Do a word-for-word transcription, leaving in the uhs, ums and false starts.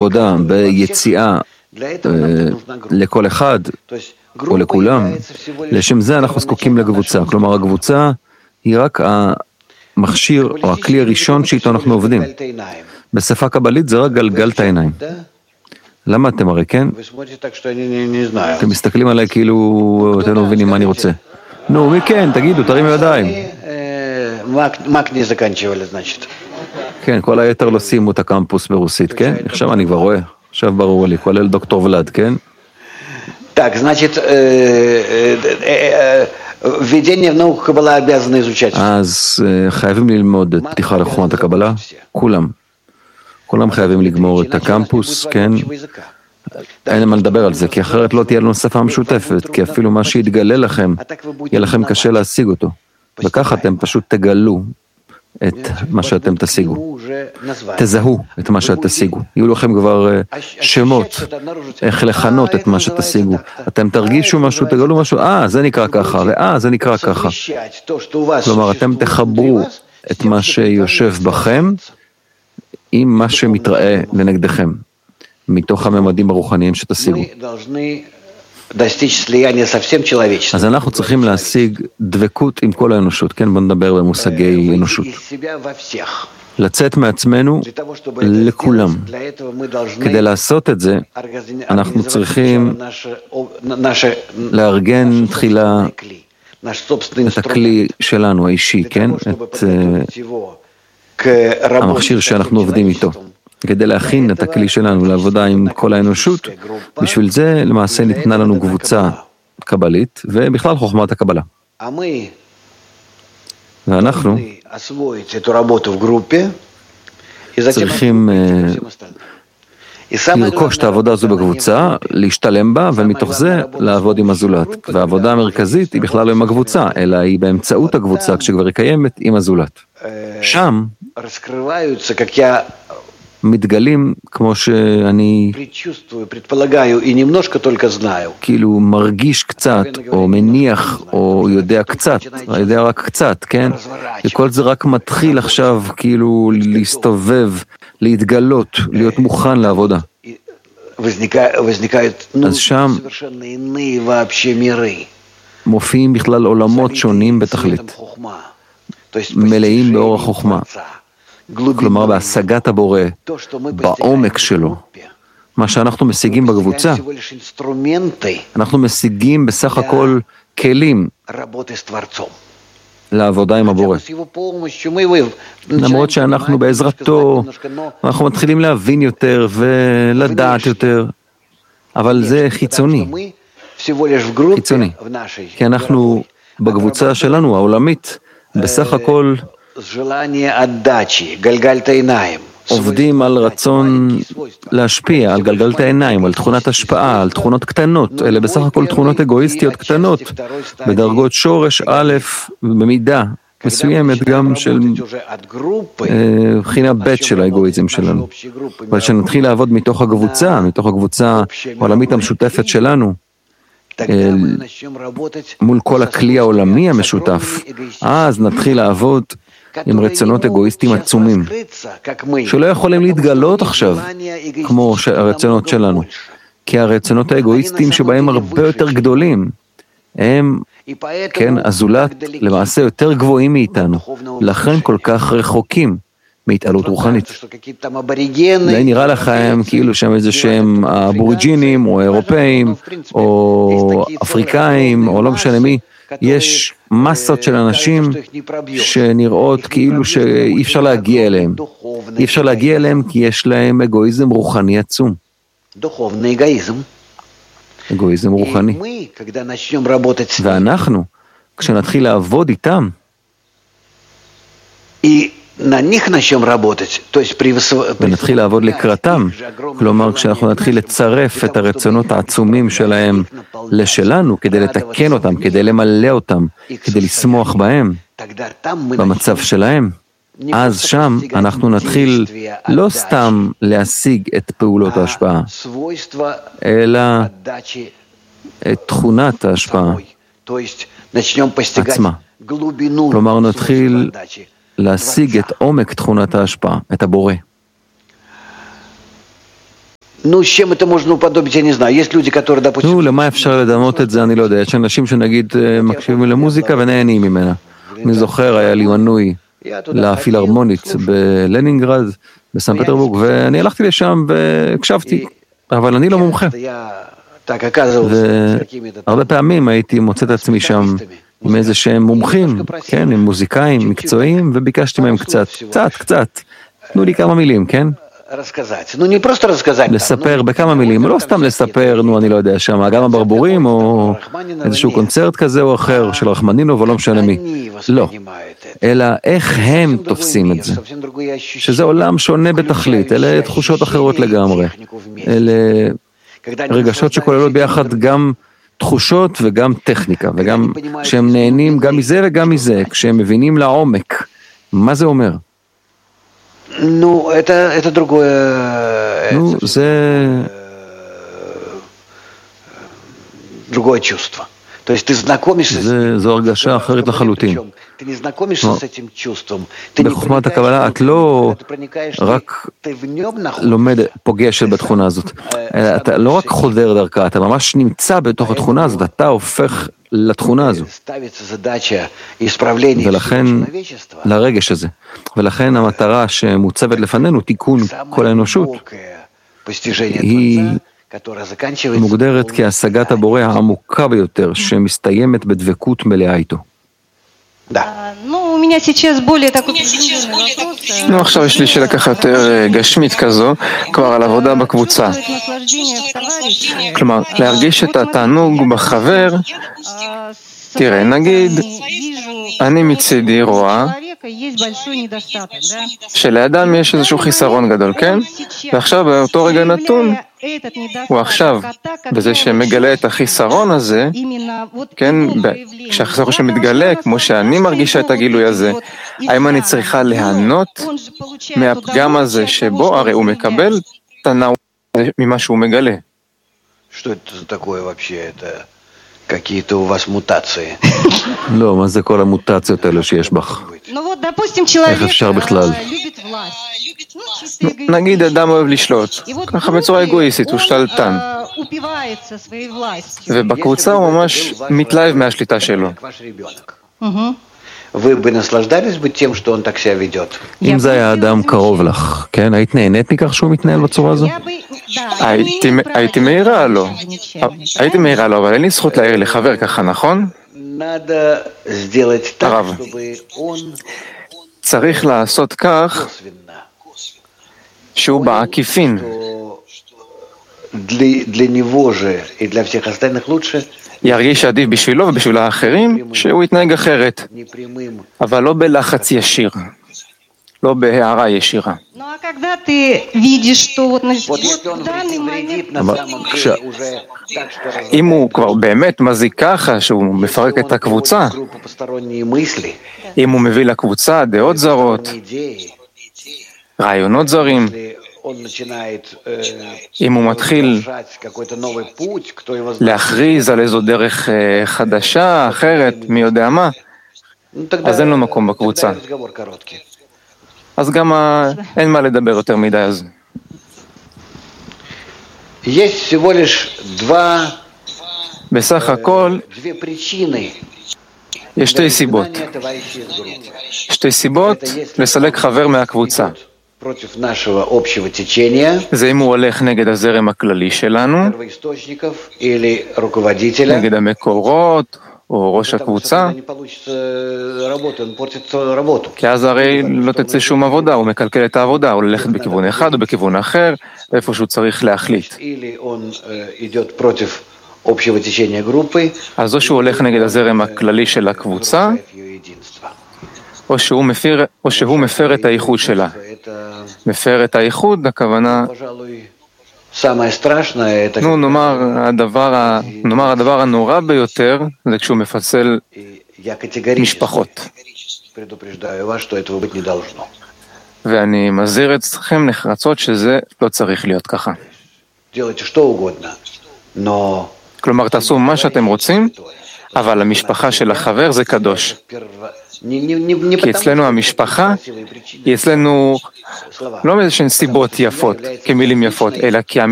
עבודה ביציאה לכל אחד או לכולם, לשם זה אנחנו זקוקים לקבוצה. כלומר, הקבוצה היא רק המכשיר או הכלי הראשון שאיתו אנחנו עובדים. בשפה קבלית זה רק גלגלת העיניים. למה אתם הרי, כן? אתם מסתכלים עליי כאילו אתם לא מבינים מה אני רוצה. נו, מי כן? תגידו, תרימו ידיים. כן, כל היתר לא סיימו את הקמפוס ברוסית, כן? עכשיו אני כבר רואה. עכשיו ברור לי, כולל דוקטור ולד, כן? Так, значит, введение в науку Каббала обязаны изучать. אז חייבים ללמוד את פתיחה לחוכמת הקבלה, כולם. כולם חייבים לגמור את הקמפוס, כן? אין למה לדבר על זה, כי אחרת לא תהיה לנו שפה משותפת, כי אפילו מה שיתגלה לכם, יהיה לכם קשה להשיג אותו. וכך אתם פשוט תגלו את מה שאתם תשיגו. תזהו את מה שתשיגו. יהיו לכם כבר שמות, איך לכנות את מה שתשיגו. אתם תרגישו משהו, תגלו משהו, אה, זה נקרא ככה, ואה, זה נקרא ככה. כלומר, אתם תחברו את מה שיושב בכם, עם מה שמתראה לנגדכם, מתוך הממדים הרוחניים שתשיגו. אז אנחנו צריכים להשיג דבקות עם כל האנושות, כן? בוא נדבר במושגי אנושות. לצאת מעצמנו לכולם. כדי לעשות את זה, אנחנו צריכים לארגן תחילה את הכלי שלנו, האישי, כן? את המכשיר שאנחנו עובדים איתו. כדי להכין את הכלי שלנו לעבודה עם כל האנושות, בשביל זה למעשה ניתנה לנו קבוצה קבלית, ובכלל חוכמת הקבלה. ואנחנו צריכים לרכוש את העבודה הזו בקבוצה, להשתלם בה, ומתוך זה לעבוד עם הזולת. והעבודה המרכזית היא בכלל לא עם הקבוצה, אלא היא באמצעות הקבוצה, כשכבר היא קיימת עם הזולת. שם מתגלים כמו שאני כאילו מרגיש קצת, או מניח, או יודע קצת, יודע רק קצת, כן? וכל זה רק מתחיל עכשיו כאילו להסתובב, להתגלות, להיות מוכן לעבודה. אז שם מופיעים בכלל עולמות שונים בתכלית, מלאים באור החוכמה. כלומר, בהשגת הבורא, בעומק שלו. מה שאנחנו משיגים בקבוצה, אנחנו משיגים בסך הכל כלים לעבודה עם הבורא. למרות שאנחנו בעזרתו, אנחנו מתחילים להבין יותר ולדעת יותר, אבל זה חיצוני. חיצוני. כי אנחנו בקבוצה שלנו, העולמית, בסך הכל עובדים על רצון להשפיע, על גלגלת העיניים, על תכונת השפעה, על תכונות קטנות, אלה בסך הכל תכונות אגואיסטיות קטנות, בדרגות שורש א' במידה מסוימת גם של בחינה ב' של האגואיזם שלנו. אבל כשנתחיל לעבוד מתוך הקבוצה, מתוך הקבוצה העולמית המשותפת שלנו, מול כל הכלי העולמי המשותף, אז נתחיל לעבוד עם רצונות אגואיסטיים עצומים, שלא יכולים להתגלות עכשיו, כמו הרצונות שלנו, כי הרצונות האגואיסטיים שבהם הרבה יותר גדולים, הם, כן, הזולת, למעשה יותר גבוהים מאיתנו, לכן כל כך רחוקים מהתעלות רוחנית. זה נראה לכם כאילו שהם איזה שהם האבוריג'ינים, או אירופאים, או אפריקאים, או לא משנה מי, יש מסות של אנשים שנראות כאילו שאי אפשר להגיע אליהם. אי אפשר להגיע אליהם כי יש להם אגואיזם רוחני עצום. אגואיזם רוחני. ואנחנו, כשנתחיל לעבוד איתם, ונתחיל לעבוד לקראתם, כלומר כשאנחנו נתחיל לצרף את הרצונות העצומים שלהם לשלנו, כדי לתקן אותם, כדי למלא אותם, כדי לשמוח בהם, במצב שלהם, אז שם אנחנו נתחיל לא סתם להשיג את פעולות ההשפעה, אלא את תכונת ההשפעה עצמה. כלומר נתחיל להשיג את עומק תכונת ההשפעה, את הבורא. Ну, с чем это можно уподобить, я не знаю. Есть люди, которые, допустим... נו, למה אפשר לדמות את זה? אני לא יודע. יש אנשים שנגיד מקשיבים למוזיקה ונהנים ממנה. אני זוכר, היה לי מנוי לפילהרמונית בלנינגרד, בסן פטרבורג, ואני הלכתי לשם והקשבתי, אבל אני לא מומחה. והרבה פעמים הייתי מוצא את עצמי שם עם איזה שהם מומחים, כן, עם מוזיקאים מקצועיים, וביקשתי מהם קצת, קצת, קצת. תנו לי כמה מילים, כן? לספר בכמה מילים, לא סתם לספר, נו אני לא יודע, שם אגם הברבורים או איזשהו קונצרט כזה או אחר של רחמנינוב או לא משנה מי, לא, אלא איך הם תופסים את זה, שזה עולם שונה בתכלית, אלה תחושות אחרות לגמרי, אלה רגשות שכוללות ביחד גם תחושות וגם טכניקה, וגם שהם נהנים גם מזה וגם מזה, כשהם מבינים לעומק, מה זה אומר? Ну, это, это другое... Ну, זה... другое чувство. То есть ты знакомишься с ним. זו הרגשה אחרת לחלוטין. Ты не знакомишься с этим чувством. Ты не בחוכמת הקבלה את לא רק לומד פוגש בתכונה הזאת. אתה לא רק חודר דרכה, אתה ממש נמצא בתוך התכונה הזאת, אתה הופך לתכונה הזו. ולכן, לרגש הזה. ולכן המטרה שמוצבת לפנינו, תיקון כל האנושות, היא מוגדרת כהשגת הבורא העמוקה ביותר, שמסתיימת בדבקות מלאה איתו. נו, עכשיו יש לי שאלה ככה יותר גשמית כזו, כבר על עבודה בקבוצה. כלומר, להרגיש את התענוג בחבר, תראה, נגיד, אני מצידי רואה שלאדם יש איזשהו חיסרון גדול, כן? ועכשיו באותו רגע נתון, הוא עכשיו, בזה שמגלה את החיסרון הזה, כן, כשהחיסרון שמתגלה, כמו שאני מרגישה את הגילוי הזה, האם אני צריכה להנות מהפגם הזה שבו הרי הוא מקבל תנאו ממה שהוא מגלה? Что это за такое вообще? Это какие-то у вас мутации? לא, מה זה כל המוטציות האלה שיש בך? איך אפשר בכלל? נגיד אדם אוהב לשלוט, ככה בצורה אגואיסטית, הוא שתלטן. ובקבוצה הוא ממש מתלהב מהשליטה שלו. Вы бы наслаждались бы тем, что он так себя ведет? אם זה היה אדם קרוב לך, כן? היית נהנית מכך שהוא מתנהל בצורה הזו? הייתי מהירה לו. הייתי מהירה לו, אבל אין לי זכות להעיר לחבר ככה, נכון? הרב, צריך לעשות כך שהוא בעקיפין. ירגיש עדיף בשבילו ובשביל האחרים שהוא יתנהג אחרת, אבל לא בלחץ ישיר, לא בהערה ישירה. אם הוא כבר באמת מזיק ככה שהוא מפרק את הקבוצה, אם הוא מביא לקבוצה דעות זרות, רעיונות זרים, אם הוא מתחיל להכריז על איזו דרך חדשה, אחרת, מי יודע מה, אז אין לו מקום בקבוצה. אז גם אין מה לדבר יותר מדי אז. בסך הכל, יש שתי סיבות. שתי סיבות לסלק חבר מהקבוצה. זה אם הוא הולך נגד הזרם הכללי שלנו, נגד המקורות או ראש הקבוצה, כי אז הרי לא תצא שום עבודה, הוא מקלקל את העבודה, הוא ללכת בכיוון אחד או בכיוון אחר, איפה שהוא צריך להחליט. אז או שהוא הולך נגד הזרם הכללי של הקבוצה, או שהוא מפר, או שהוא מפר את הייחוד שלה. מפר את הייחוד, הכוונה, נו, נאמר, הדבר, נאמר, הדבר הנורא ביותר, זה כשהוא מפצל משפחות. ואני מזהיר אתכם נחרצות שזה לא צריך להיות ככה. כלומר, תעשו מה שאתם רוצים, אבל המשפחה של החבר זה קדוש. כי אצלנו המשפחה, היא אצלנו לא מאיזשהן סיבות יפות, כמילים יפות, אלא כי